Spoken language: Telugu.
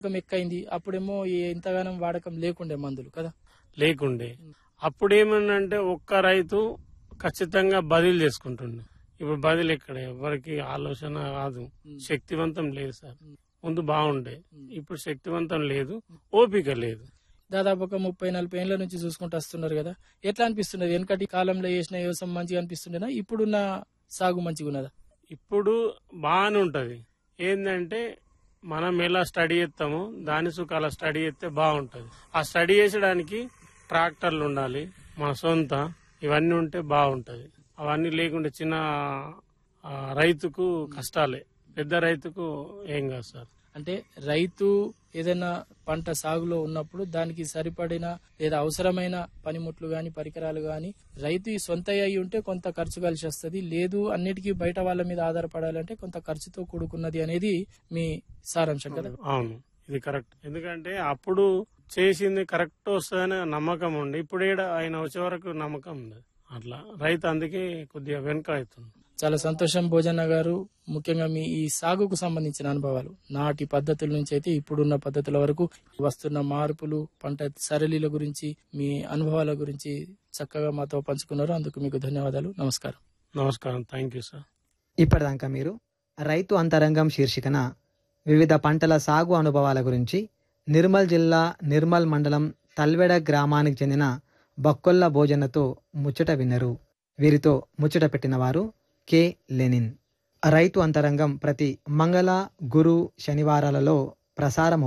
ఎక్కువైంది. అప్పుడేమో ఇంతగానం వాడకం లేకుండే మందులు కదా. లేకుండే. అప్పుడేమన్నంటే ఒక్క రైతు ఖచ్చితంగా బదిలీ చేసుకుంటుండే. ఇప్పుడు బదిలీ ఎక్కడ, ఎవరికి ఆలోచన కాదు, శక్తివంతం లేదు సార్. ముందు బాగుండే, ఇప్పుడు శక్తివంతం లేదు, ఓపిక లేదు. దాదాపు ఒక 30-40 ఏళ్ల నుంచి చూసుకుంటూ వస్తున్నారు కదా. ఎట్లా అనిపిస్తున్నది? వెనకటి కాలంలో చేసిన వ్యవసాయం మంచిగా అనిపిస్తుండేనా, ఇప్పుడున్న సాగు మంచిగా ఉన్నదా? ఇప్పుడు బాగానే ఉంటది. ఏంటంటే మనం ఎలా స్టడీ చేస్తామో దాని సుఖాల స్టడీ చేస్తే బాగుంటది. ఆ స్టడీ చేసడానికి ట్రాక్టర్లు ఉండాలి, మన సొంత, ఇవన్నీ ఉంటే బాగుంటది. అవన్నీ లేకుంటే చిన్న రైతుకు కష్టాలే, పెద్ద రైతుకు ఏం కాదు సార్. అంటే రైతు ఏదైనా పంట సాగులో ఉన్నప్పుడు దానికి సరిపడిన లేదా అవసరమైన పనిముట్లు గాని పరికరాలు గాని రైతు సొంత అయి ఉంటే కొంత ఖర్చు కలిసి వస్తుంది. లేదు అన్నిటికీ బయట వాళ్ళ మీద ఆధారపడాలంటే కొంత ఖర్చుతో కూడుకున్నది అనేది మీ సారాంశం కదా. అవును, ఇది కరెక్ట్. ఎందుకంటే అప్పుడు చేసింది కరెక్ట్ వస్తుందనే నమ్మకం ఉండి, ఇప్పుడు ఆయన వచ్చే వరకు నమ్మకం ఉంది. అట్లా రైతు అందుకే కొద్దిగా వెనుక అవుతుంది. చాలా సంతోషం భోజన్న గారు. ముఖ్యంగా మీ ఈ సాగుకు సంబంధించిన అనుభవాలు, నాటి పద్ధతుల నుంచి అయితే ఇప్పుడున్న పద్ధతుల వరకు వస్తున్న మార్పులు, పంట సరళీల గురించి, మీ అనుభవాల గురించి చక్కగా మాతో పంచుకున్నారు. అందుకు మీకు ధన్యవాదాలు. నమస్కారం. నమస్కారం, థ్యాంక్ యూ సార్. ఇప్పటిదాకా మీరు రైతు అంతరంగం శీర్షికన వివిధ పంటల సాగు అనుభవాల గురించి నిర్మల్ జిల్లా నిర్మల్ మండలం తల్వెడ గ్రామానికి చెందిన బక్కొల్ల భోజనతో ముచ్చట విన్నరు. వీరితో ముచ్చట పెట్టిన వారు కె లెనిన్. రైతు అంతరంగం ప్రతి మంగళ, గురు, శనివారాలలో ప్రసారం